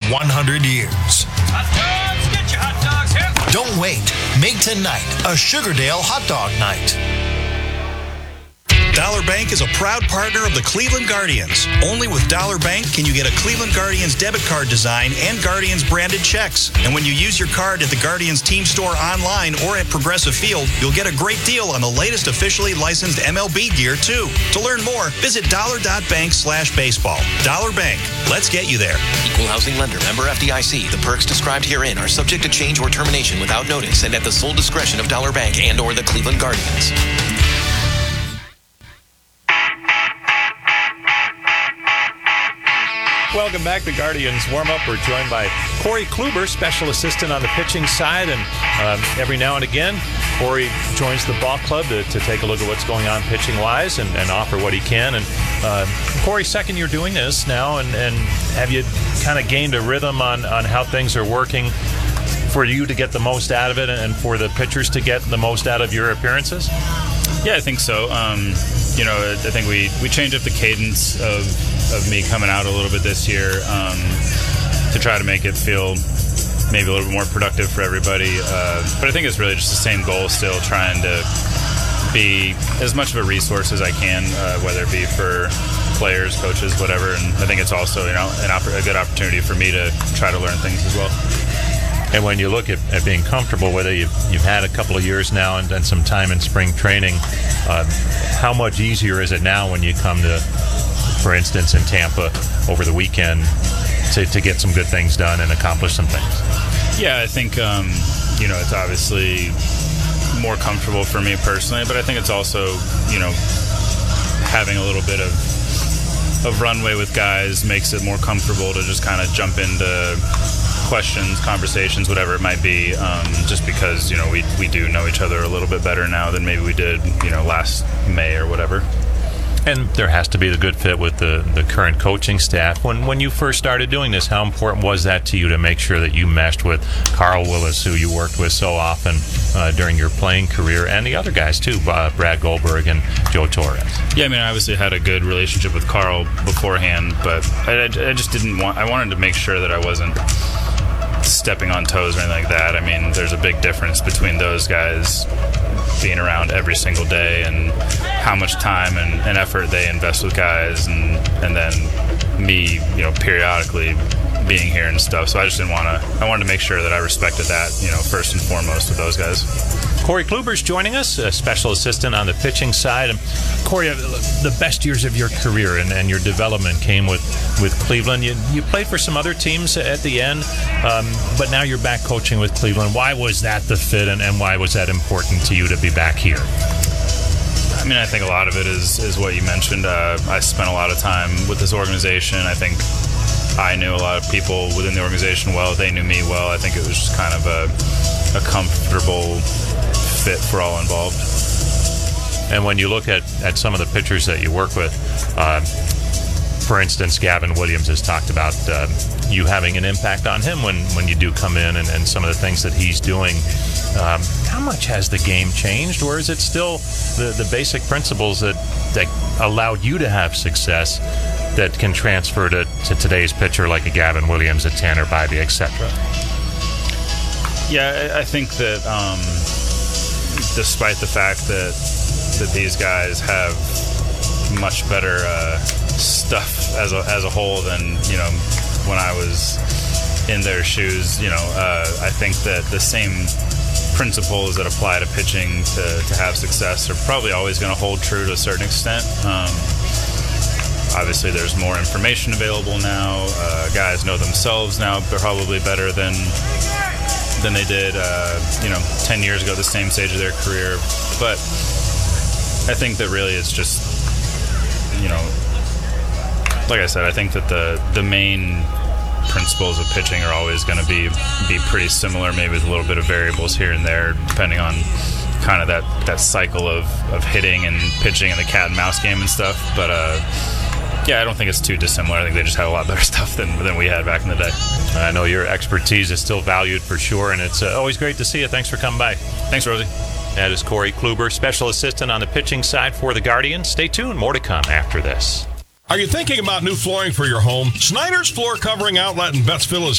100 years. Hot dogs, get your hot dogs here. Don't wait. Make tonight a Sugardale hot dog night. Dollar Bank is a proud partner of the Cleveland Guardians. Only with Dollar Bank can you get a Cleveland Guardians debit card design and Guardians branded checks. And when you use your card at the Guardians team store online or at Progressive Field, you'll get a great deal on the latest officially licensed MLB gear, too. To learn more, visit dollar.bank/baseball. Dollar Bank. Let's get you there. Equal housing lender. Member FDIC. The perks described herein are subject to change or termination without notice and at the sole discretion of Dollar Bank and or the Cleveland Guardians. Welcome back to Guardians Warm-Up. We're joined by Corey Kluber, special assistant on the pitching side. And every now and again, Corey joins the ball club to take a look at what's going on pitching-wise and offer what he can. And Corey, second year doing this now, and have you kind of gained a rhythm on how things are working for you to get the most out of it and for the pitchers to get the most out of your appearances? Yeah, I think so. I think we changed up the cadence of me coming out a little bit this year to try to make it feel maybe a little bit more productive for everybody. But I think it's really just the same goal still, trying to be as much of a resource as I can, whether it be for players, coaches, whatever. And I think it's also a good opportunity for me to try to learn things as well. And when you look at being comfortable with it, you've had a couple of years now and some time in spring training. How much easier is it now when you come to, for instance, in Tampa over the weekend to get some good things done and accomplish some things? Yeah, I think, it's obviously more comfortable for me personally, but I think it's also, having a little bit of runway with guys makes it more comfortable to just kind of jump into questions, conversations, whatever it might be, just because, we do know each other a little bit better now than maybe we did, last May or whatever. And there has to be the good fit with the current coaching staff. When you first started doing this, how important was that to you to make sure that you meshed with Carl Willis, who you worked with so often during your playing career, and the other guys too, Brad Goldberg and Joe Torres? Yeah, I obviously had a good relationship with Carl beforehand, but I just I wanted to make sure that I wasn't stepping on toes or anything like that. There's a big difference between those guys being around every single day and how much time and effort they invest with guys, and then me, periodically being here and stuff. So I just I wanted to make sure that I respected that, first and foremost with those guys. Corey Kluber's joining us, a special assistant on the pitching side. Corey, the best years of your career and your development came with Cleveland. You played for some other teams at the end, but now you're back coaching with Cleveland. Why was that the fit, and why was that important to you to be back here? I think a lot of it is what you mentioned. I spent a lot of time with this organization. I think I knew a lot of people within the organization well. They knew me well. I think it was just kind of a comfortable fit for all involved. And when you look at some of the pitchers that you work with, for instance, Gavin Williams has talked about you having an impact on him when you do come in and some of the things that he's doing. How much has the game changed, or is it still the basic principles that allowed you to have success that can transfer to today's pitcher like a Gavin Williams, a Tanner Bybee, etc.? Yeah, I think that despite the fact that these guys have much better stuff as a whole than when I was in their shoes, I think that the same principles that apply to pitching to have success are probably always going to hold true to a certain extent. Obviously, there's more information available now. Guys know themselves now probably better than they did, 10 years ago, the same stage of their career. But I think that really it's just, like I said, I think that the main principles of pitching are always going to be pretty similar, maybe with a little bit of variables here and there, depending on kind of that cycle of hitting and pitching and the cat and mouse game and stuff. But yeah, I don't think it's too dissimilar. I think they just had a lot better stuff than we had back in the day. I know your expertise is still valued for sure, and it's always great to see you. Thanks for coming by. Thanks, Rosie. That is Corey Kluber, special assistant on the pitching side for the Guardians. Stay tuned. More to come after this. Are you thinking about new flooring for your home? Snyder's Floor Covering Outlet in Bettsville is